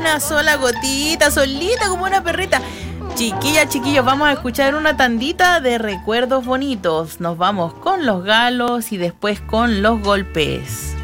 una sola gotita, solita como una perrita. Chiquillas, chiquillos, vamos a escuchar una tandita de recuerdos bonitos. Nos vamos con los galos y después con los golpes.